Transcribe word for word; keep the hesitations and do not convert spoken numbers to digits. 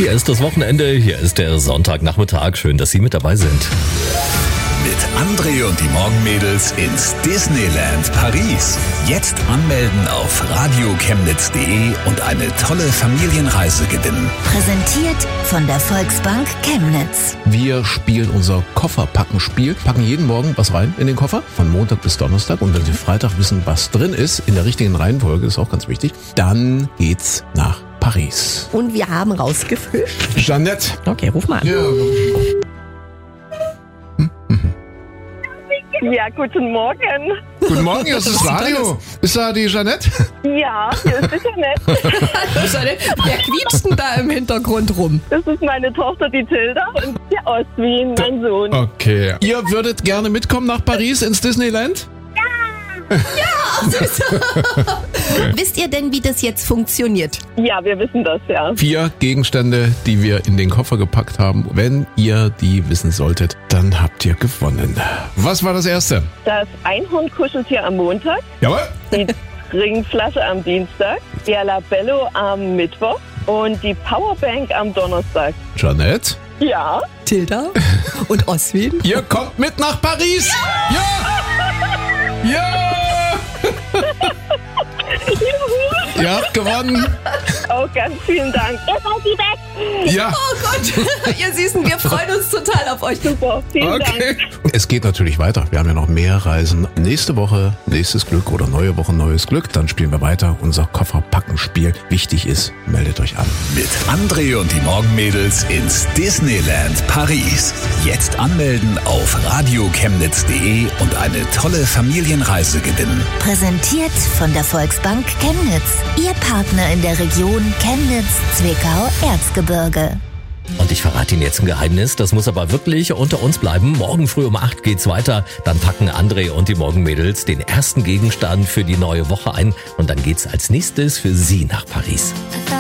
Hier ist das Wochenende, hier ist der Sonntagnachmittag. Schön, dass Sie mit dabei sind. Mit André und die Morgenmädels ins Disneyland Paris. Jetzt anmelden auf radio chemnitz punkt de und eine tolle Familienreise gewinnen. Präsentiert von der Volksbank Chemnitz. Wir spielen unser Kofferpackenspiel, packen jeden Morgen was rein in den Koffer, von Montag bis Donnerstag. Und wenn Sie Freitag wissen, was drin ist, in der richtigen Reihenfolge, ist auch ganz wichtig, dann geht's nach Paris. Und wir haben rausgefischt. Jeanette. Okay, ruf mal an. Ja. Ja, guten Morgen. Guten Morgen, hier ist das Radio. Ist da die Jeanette? Ja, hier ist sicher nett. Hallo, Jeanette. Wer quietscht denn da im Hintergrund rum? Das ist meine Tochter, die Tilda, und der Ostwin, mein Sohn. Okay. Ihr würdet gerne mitkommen nach Paris ins Disneyland? Wisst ihr denn, wie das jetzt funktioniert? Ja, wir wissen das, ja. Vier Gegenstände, die wir in den Koffer gepackt haben. Wenn ihr die wissen solltet, dann habt ihr gewonnen. Was war das erste? Das Einhorn-Kuscheltier am Montag, Jawohl. die Trinkflasche am Dienstag, der Labello am Mittwoch und die Powerbank am Donnerstag. Jeanette, Ja. Tilda und Oswin. ihr kommt mit nach Paris. Ja! Ja! Juhu. Ihr habt gewonnen. Oh, ganz vielen Dank. Ihr seid die Besten. Ja. Oh Gott, ihr Süßen, wir freuen uns total auf euch. Super, vielen Okay. Dank. Es geht natürlich weiter. Wir haben ja noch mehr Reisen. Nächste Woche nächstes Glück oder neue Woche neues Glück. Dann spielen wir weiter unser Kofferpackenspiel. Wichtig ist, meldet euch an. Mit André und die Morgenmädels ins Disneyland Paris. Jetzt anmelden auf radio chemnitz punkt de und eine tolle Familienreise gewinnen. Präsentiert von der Volksbank Chemnitz. Ihr Partner in der Region Chemnitz-Zwickau-Erzgebirge. Und ich verrate Ihnen jetzt ein Geheimnis, das muss aber wirklich unter uns bleiben. Morgen früh um acht geht's weiter. Dann packen André und die Morgenmädels den ersten Gegenstand für die neue Woche ein. Und dann geht's als nächstes für Sie nach Paris.